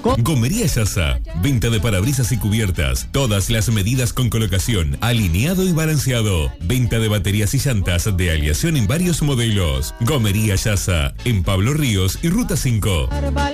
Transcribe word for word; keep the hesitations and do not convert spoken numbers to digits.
Gomería Yasa, venta de parabrisas y cubiertas, todas las medidas con colocación, alineado y balanceado. Venta de baterías y llantas de aleación en varios modelos. Gomería Yasa, en Pablo Ríos y Ruta cinco.